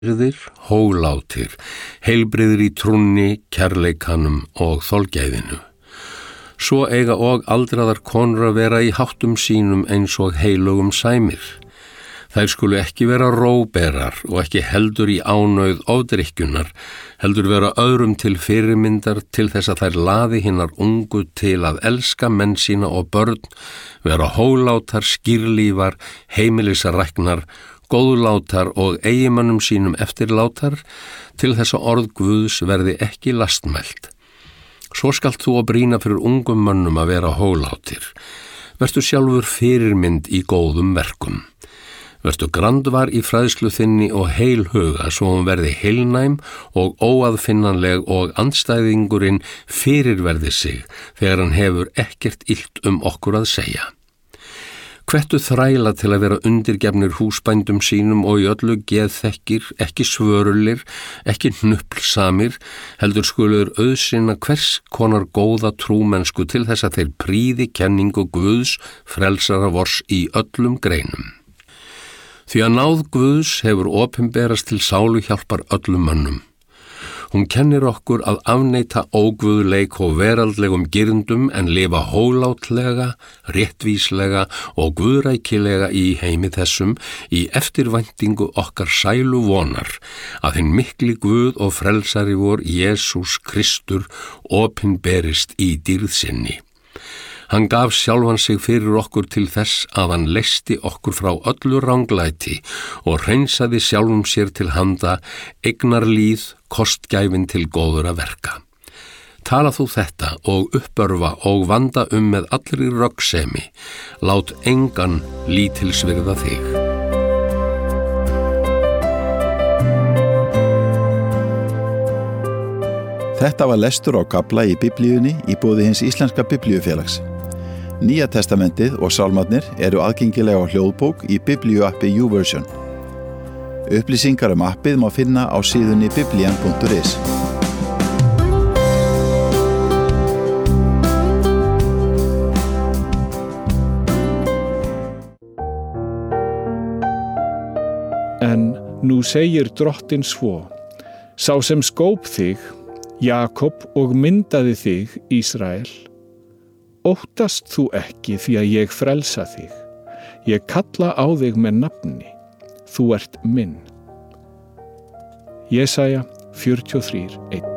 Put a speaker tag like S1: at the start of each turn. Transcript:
S1: hólátir, heilbrigðir í trúnni, kærleikanum og þolgæðinu. Svo eiga og aldraðar konur að vera í háttum sínum eins og heilugum sæmir. Þær skulu ekki vera róberar og ekki heldur í ánauð ofdrykkjunnar, heldur vera öðrum til fyrirmyndar til þess að þær laði hinnar ungu til að elska menn sína og börn, vera hólátar, skýrlífar, heimilisræknar, góðlátar og eiginmönnum sínum eftirlátar, til þess að orð Guðs verði ekki lastmælt. Svo skalt þú að brýna fyrir ungum mönnum að vera hólátir. Vertu sjálfur fyrirmynd í góðum verkum. Vertu grandvar í fræðslu þinni og heilhuga svo hún verði heilnæm og óaðfinnanleg og andstæðingurinn fyrirverði sig þegar hann hefur ekkert illt okkur að segja. Hvettu þræla til að vera undirgefnir húsbændum sínum og í öllu geðþekkir, ekki svörulir, ekki hnuplsamir, heldur skuluður auðsinna hvers konar góða trúmennsku til þess að þeir prýði kenningu Guðs, frelsara vors í öllum greinum. Því að náð Guðs hefur opinberast til sáluhjálpar öllum mönnum. Hún kennir okkur að afneita óguðleik og veraldlegum girndum en lifa hólátlega, réttvíslega og guðrækilega í heimi þessum í eftirvæntingu okkar sælu vonar að hinn mikli Guð og frelsari vor Jesús Kristur opinberist í dýrð sinni. Hann gaf sjálfan sig fyrir okkur til þess að hann leysti okkur frá öllu ranglæti og hreinsaði sjálfum sér til handa eignarlíð, kostgæfin til góðra verka. Tala þú þetta og uppörfa og vanda með allri röggsemi, lát engan lítilsvirða þig.
S2: Þetta var lestur á kafla í Biblíunni í boði hins Íslenska Biblíufélags. Nýja testamentið og sálmarnir eru aðgengilega á hljóðbók í biblíuappi YouVersion. Upplýsingar appið má finna á síðunni biblian.is.
S3: En nú segir Drottinn svo: Sá sem skóp þig, Jakob, og myndaði þig, Ísrael, óttast þú ekki því að ég frelsa þig. Ég kalla á þig með nafni. Þú ert minn. Jesaja 43:1.